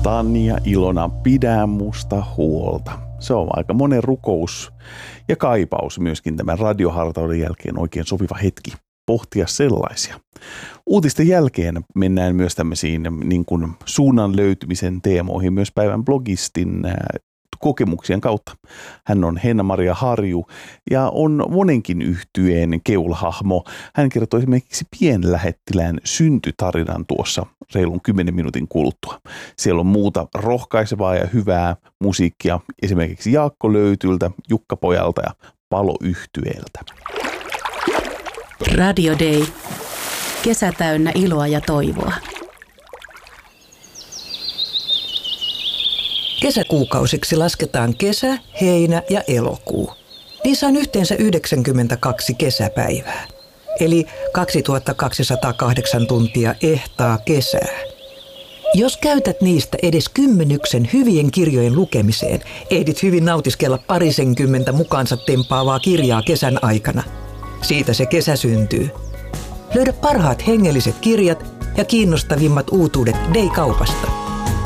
Tanja Ilona, pidä musta huolta. Se on aika monen rukous ja kaipaus myöskin tämän radiohartauden jälkeen oikein sopiva hetki pohtia sellaisia. Uutisten jälkeen mennään myös tämmöisiin niin kuin suunnan löytymisen teemoihin myös päivän blogistin kokemuksien kautta. Hän on Henna-Maria Harju ja on monenkin yhtyeen keulahahmo. Hän kertoo esimerkiksi pienlähettilään syntytarinan tuossa reilun 10 minuutin kuluttua. Siellä on muuta rohkaisevaa ja hyvää musiikkia esimerkiksi Jaakko Löytyltä, Jukka Pojalta ja Palo-yhtyeeltä. Radio Day. Kesä täynnä iloa ja toivoa. Kesäkuukausiksi lasketaan kesä, heinä ja elokuu. Niissä on yhteensä 92 kesäpäivää, eli 2208 tuntia ehtaa kesää. Jos käytät niistä edes 10 hyvien kirjojen lukemiseen, ehdit hyvin nautiskella parisenkymmentä mukaansa tempaavaa kirjaa kesän aikana. Siitä se kesä syntyy. Löydä parhaat hengelliset kirjat ja kiinnostavimmat uutuudet Day-kaupasta.